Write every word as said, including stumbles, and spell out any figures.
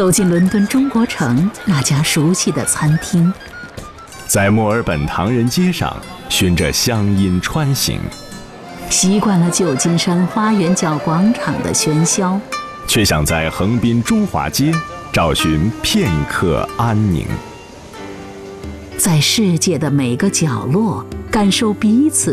走进伦敦中国城那家熟悉的餐厅， 在墨尔本唐人街上循着乡音穿行， 习惯了旧金山花园角广场的喧嚣， 却想在横滨中华街找寻片刻安宁。 在世界的每个角落感受彼此